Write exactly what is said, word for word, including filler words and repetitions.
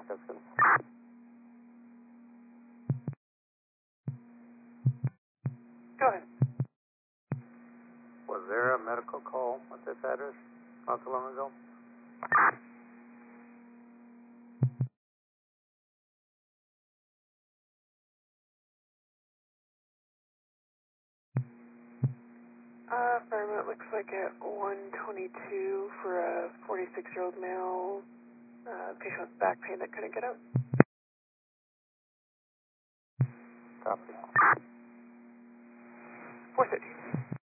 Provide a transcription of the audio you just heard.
That's good. Go ahead. Was there a medical call at this address not so long ago? Uh, fireman, it looks like at one twenty-two for a forty-six-year-old male, uh, patient with back pain that couldn't get out. Copy. four thirty.